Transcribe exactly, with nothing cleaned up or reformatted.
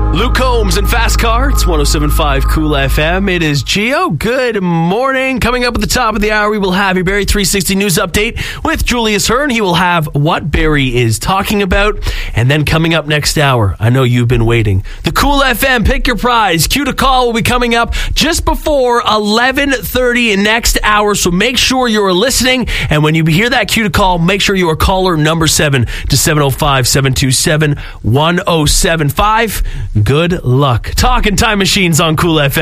Luke Combs and Fast Car. It's one oh seven point five Cool F M. It is Gio. Good morning. Coming up at the top of the hour, we will have your Barrie three sixty news update with Julius Hearn. He will have what Barrie is talking about. And then coming up next hour, I know you've been waiting, the Cool F M Pick Your Prize. Cue to call will be coming up just before eleven thirty next hour. So make sure you're listening. And when you hear that cue to call, make sure you are caller number seven to seven oh five, seven two seven, one oh seven five. Good luck. Talking Time Machines on Cool F M.